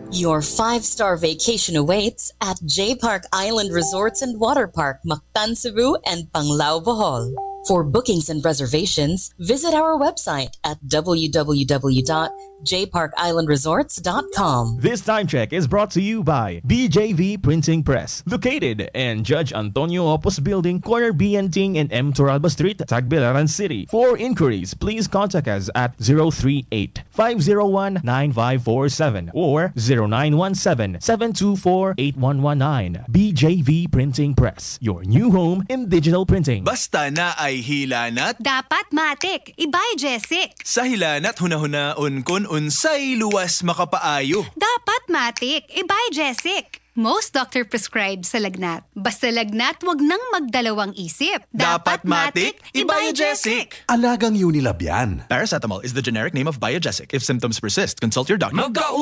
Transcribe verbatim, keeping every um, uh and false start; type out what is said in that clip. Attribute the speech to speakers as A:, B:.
A: Your five-star vacation awaits at J Park Island Resorts and Water Park, Mactan, Cebu, and Panglao, Bohol. For bookings and reservations, visit our website at w w w dot j park island resorts dot com.
B: This time check is brought to you by B J V Printing Press, located in Judge Antonio Opus Building, corner B and Ting and M. Toralba Street, Tagbilaran City. For inquiries, please contact us at zero three eight, five zero one, nine five four seven or zero nine one seven, seven two four, eight one one nine. B J V Printing Press, your new home in digital printing.
C: Basta na ay hilanat,
D: dapat matik. Ibay Jessic.
C: sa hilanat hunahuna-un kun unsay luwas makapaayo.
D: Dapat matik. Ibay Jessic. Most doctor prescribed sa lagnat. Basta lagnat, wag nang magdalawang isip.
C: Dapat matik, Ibayogesic.
E: Alagang Unilab yan.
C: Paracetamol is the generic name of Biogesic. If symptoms persist, consult your doctor.